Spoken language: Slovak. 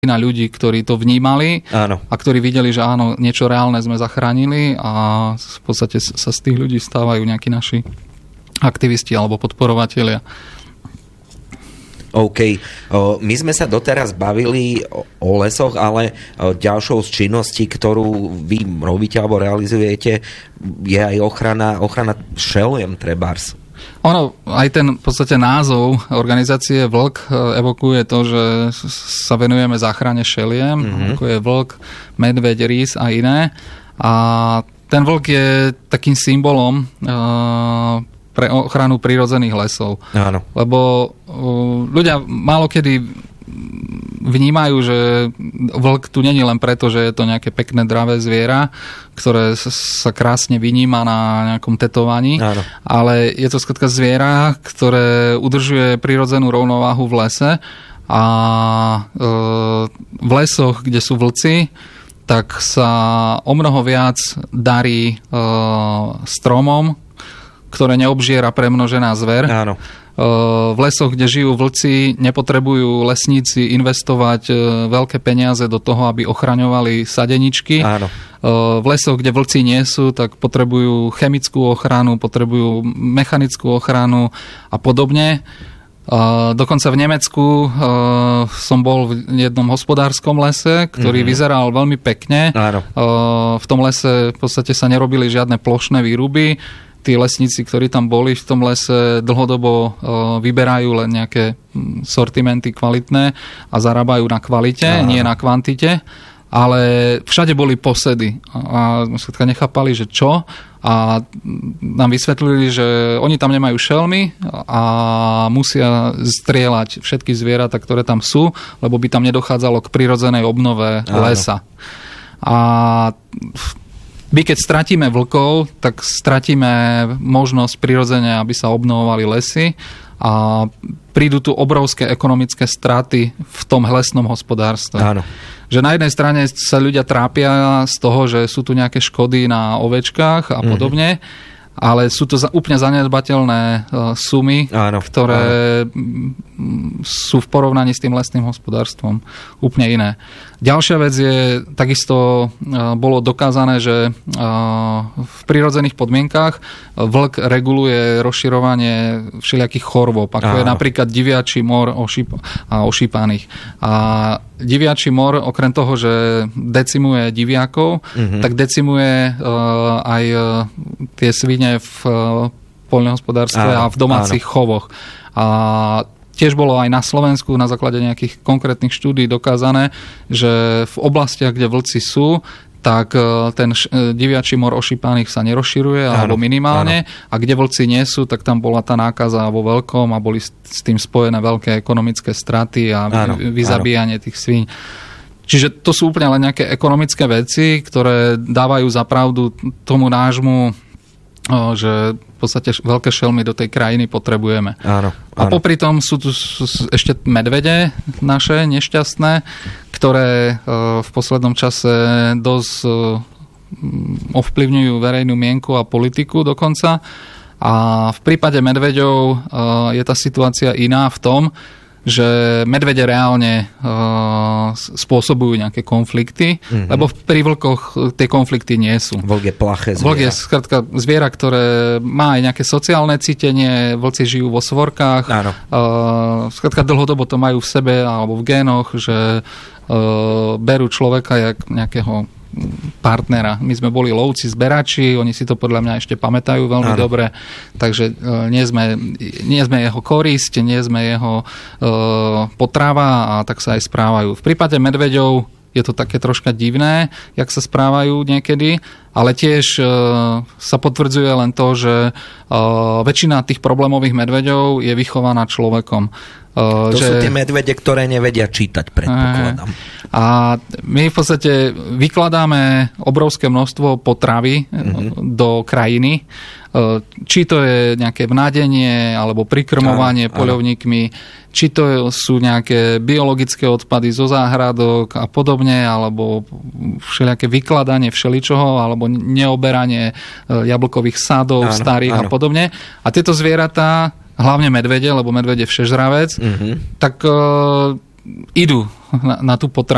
na ľudí, ktorí to vnímali áno. a ktorí videli, že áno, niečo reálne sme zachránili a v podstate sa z tých ľudí stávajú nejakí naši aktivisti alebo podporovatelia. OK. My sme sa doteraz bavili o lesoch, ale ďalšou z činností, ktorú vy robíte alebo realizujete, je aj ochrana šeliem trebárs. Ono, aj ten v podstate názov organizácie Vlk evokuje to, že sa venujeme záchrane šeliem, ako je vlk, medveď, rys a iné. A ten vlk je takým symbolom pre ochranu prírodzených lesov. Áno. Lebo ľudia málokedy vnímajú, že vlk tu není len preto, že je to nejaké pekné dravé zviera, ktoré sa krásne vyníma na nejakom tetovaní, áno. ale je to skrátka zviera, ktoré udržuje prirodzenú rovnováhu v lese a v lesoch, kde sú vlci, tak sa o mnoho viac darí stromom, ktoré neobžiera premnožená zver. Áno. V lesoch, kde žijú vlci, nepotrebujú lesníci investovať veľké peniaze do toho, aby ochraňovali sadeničky. Áno. V lesoch, kde vlci nie sú, tak potrebujú chemickú ochranu, potrebujú mechanickú ochranu a podobne. Dokonca v Nemecku som bol v jednom hospodárskom lese, ktorý vyzeral veľmi pekne. Áno. V tom lese v podstate sa nerobili žiadne plošné výruby. Tí lesníci, ktorí tam boli v tom lese, dlhodobo vyberajú len nejaké sortimenty kvalitné a zarábajú na kvalite, nie na kvantite, ale všade boli posedy a sme sa nechápali, že čo, a nám vysvetlili, že oni tam nemajú šelmy a musia strieľať všetky zvieratá, ktoré tam sú, lebo by tam nedochádzalo k prirodzenej obnove lesa. A my keď stratíme vlkov, tak stratíme možnosť prirodzene, aby sa obnovovali lesy a prídu tu obrovské ekonomické straty v tom lesnom hospodárstve. Áno. Že na jednej strane sa ľudia trápia z toho, že sú tu nejaké škody na ovečkách a podobne, ale sú to úplne zanedbateľné sumy, ktoré sú v porovnaní s tým lesným hospodárstvom úplne iné. Ďalšia vec je, takisto bolo dokázané, že v prirodzených podmienkách vlk reguluje rozširovanie všelijakých chorôb, ako je napríklad diviačí mor a ošípaných. A diviačí mor, okrem toho, že decimuje diviakov, tak decimuje aj tie svine v poľnohospodárstve a v domácich chovoch. A tiež bolo aj na Slovensku na základe nejakých konkrétnych štúdií dokázané, že v oblastiach, kde vlci sú, tak ten diviačí mor ošípaných sa nerozširuje, alebo minimálne. A kde vlci nie sú, tak tam bola tá nákaza vo veľkom a boli s tým spojené veľké ekonomické straty a vyzabíjanie tých svíň. Čiže to sú úplne len nejaké ekonomické veci, ktoré dávajú za pravdu tomu nášmu, že v podstate veľké šelmy do tej krajiny potrebujeme. Áno. A popri tom sú tu ešte medvede naše nešťastné, ktoré v poslednom čase dosť ovplyvňujú verejnú mienku a politiku dokonca. A v prípade medveďov je tá situácia iná v tom, že medvede reálne spôsobujú nejaké konflikty, lebo pri vlkoch tie konflikty nie sú. Vlk je plaché zviera. Vlk je skrátka zviera, ktoré má aj nejaké sociálne cítenie, vlci žijú vo svorkách. Skrátka dlhodobo to majú v sebe alebo v génoch, že berú človeka jak nejakého partnera. My sme boli lovci, zberači, oni si to podľa mňa ešte pamätajú veľmi dobre, takže nie sme jeho korisť, nie sme jeho potrava a tak sa aj správajú. V prípade medveďov je to také troška divné, jak sa správajú niekedy, ale tiež sa potvrdzuje len to, že väčšina tých problémových medveďov je vychovaná človekom. To sú tie medvede, ktoré nevedia čítať, predpokladám. A my v podstate vykladáme obrovské množstvo potravy do krajiny. Či to je nejaké vnádenie alebo prikrmovanie poľovníkmi, či to sú nejaké biologické odpady zo záhradok a podobne, alebo všelijaké vykladanie všeličoho, alebo neoberanie jablkových sadov starých a podobne. A tieto zvieratá, hlavne medvede, lebo medvede všežravec, tak idú na tú potravu.